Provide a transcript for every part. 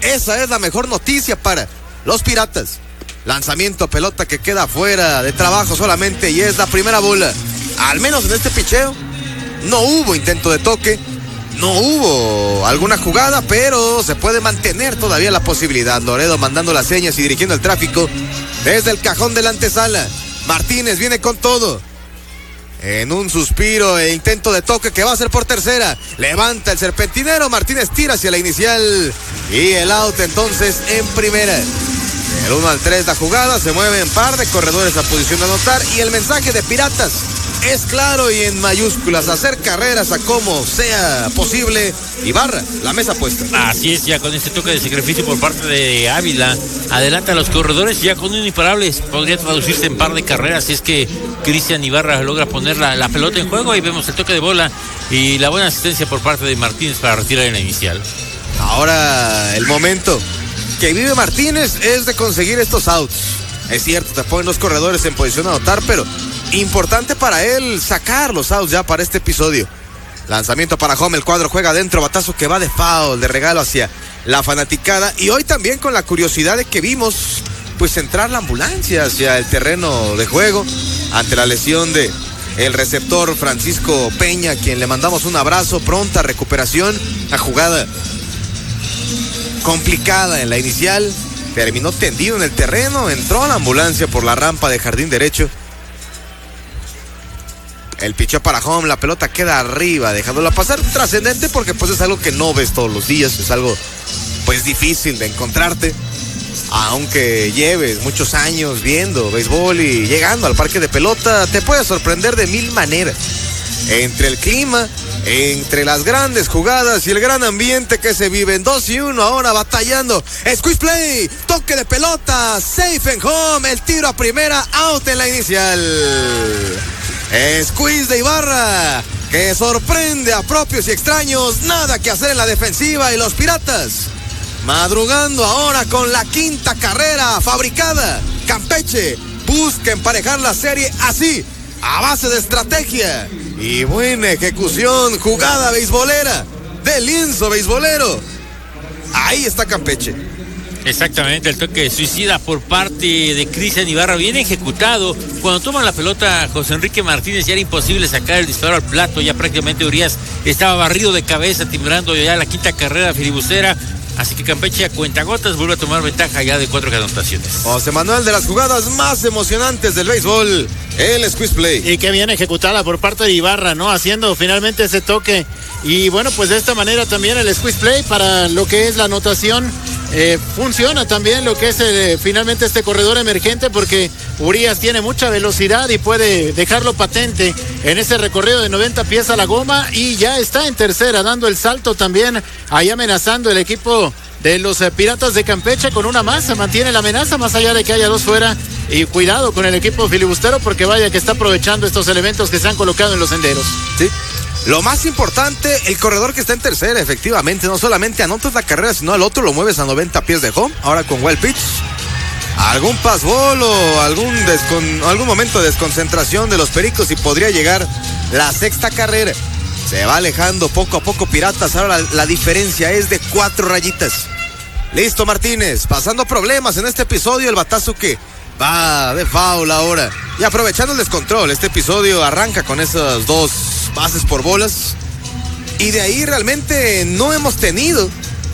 Esa es la mejor noticia para los Piratas. Lanzamiento, pelota que queda fuera de trabajo solamente y es la primera bola. Al menos en este picheo no hubo intento de toque, no hubo alguna jugada, pero se puede mantener todavía la posibilidad. Loredo mandando las señas y dirigiendo el tráfico desde el cajón de la antesala. Martínez viene con todo. En un suspiro e intento de toque que va a ser por tercera. Levanta el serpentinero, Martínez tira hacia la inicial y el out entonces en primera. Del 1 al 3 la jugada, se mueven par de corredores a posición de anotar y el mensaje de Piratas es claro y en mayúsculas: hacer carreras a como sea posible. Ibarra, la mesa puesta. Así es, ya con este toque de sacrificio por parte de Ávila, adelanta a los corredores ya con un imparable. Podría traducirse en par de carreras si es que Cristian Ibarra logra poner la pelota en juego. Ahí vemos el toque de bola y la buena asistencia por parte de Martínez para retirar en la inicial. Ahora el momento que vive Martínez es de conseguir estos outs. Es cierto, te ponen los corredores en posición de anotar, pero importante para él sacar los outs ya para este episodio. Lanzamiento para home, el cuadro juega adentro, batazo que va de foul, de regalo hacia la fanaticada. Y hoy también con la curiosidad de que vimos pues entrar la ambulancia hacia el terreno de juego ante la lesión de el receptor Francisco Peña, a quien le mandamos un abrazo, pronta recuperación. La jugada complicada en la inicial, terminó tendido en el terreno, entró la ambulancia por la rampa de jardín derecho. El picheo para home, la pelota queda arriba, dejándola pasar. Trascendente porque pues es algo que no ves todos los días, es algo pues difícil de encontrarte, aunque lleves muchos años viendo béisbol y llegando al parque de pelota, te puede sorprender de mil maneras. Entre el clima, entre las grandes jugadas y el gran ambiente que se vive en 2-1 ahora batallando. Squeeze play, toque de pelota, safe en home, el tiro a primera, out en la inicial. Squeeze de Ibarra, que sorprende a propios y extraños, nada que hacer en la defensiva y los Piratas madrugando ahora con la quinta carrera fabricada. Campeche busca emparejar la serie así, a base de estrategia y buena ejecución, jugada beisbolera, de lienzo beisbolero. Ahí está Campeche. Exactamente, el toque suicida por parte de Cristian Ibarra, bien ejecutado. Cuando toman la pelota José Enrique Martínez ya era imposible sacar el disparo al plato, ya prácticamente Urias estaba barrido de cabeza, timbrando ya la quinta carrera filibustera. Así que Campeche a cuentagotas vuelve a tomar ventaja ya de 4 anotaciones. José Manuel, de las jugadas más emocionantes del béisbol, el squeeze play. Y qué bien ejecutada por parte de Ibarra, ¿no? Haciendo finalmente ese toque. Y bueno, pues de esta manera también el squeeze play para lo que es la anotación. Funciona también lo que es finalmente este corredor emergente, porque Urias tiene mucha velocidad y puede dejarlo patente en ese recorrido de 90 pies a la goma, y ya está en tercera dando el salto también, ahí amenazando el equipo de los Piratas de Campeche con una más. Se mantiene la amenaza más allá de que haya 2 fuera, y cuidado con el equipo filibustero porque vaya que está aprovechando estos elementos que se han colocado en los senderos. Sí. Lo más importante, el corredor que está en tercera, efectivamente, no solamente anotas la carrera, sino al otro lo mueves a 90 pies de home, ahora con wild pitch. Algún passball o algún momento de desconcentración de los Pericos y podría llegar la sexta carrera. Se va alejando poco a poco Piratas, ahora la diferencia es de 4 rayitas. Listo Martínez, pasando problemas en este episodio, el batazo que va de foul ahora. Y aprovechando el descontrol, este episodio arranca con esas 2 bases por bolas. Y de ahí realmente no hemos tenido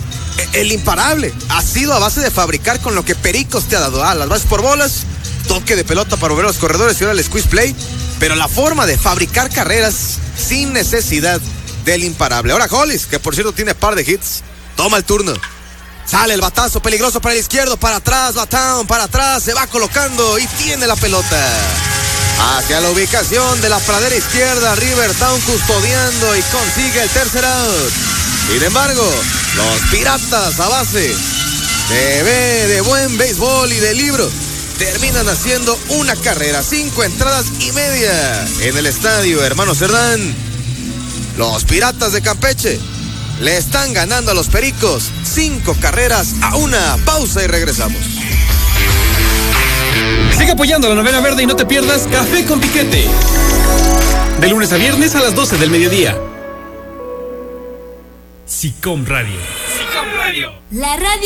el imparable. Ha sido a base de fabricar con lo que Pericos te ha dado. Las bases por bolas, toque de pelota para mover a los corredores y ahora el squeeze play. Pero la forma de fabricar carreras sin necesidad del imparable. Ahora Hollis, que por cierto tiene par de hits, toma el turno. Sale el batazo peligroso para el izquierdo, para atrás, Batown, para atrás, se va colocando y tiene la pelota. Hacia la ubicación de la pradera izquierda, Rivertown custodiando y consigue el tercer out. Sin embargo, los Piratas a base de buen béisbol y de libro terminan haciendo una carrera, 5 entradas y media en el estadio Hermano Cerdán. Los Piratas de Campeche le están ganando a los Pericos 5 carreras a 1. Pausa y regresamos. Sigue apoyando a la Novena Verde y no te pierdas Café con Piquete. De lunes a viernes a las 12 del mediodía. SICOM Radio. La radio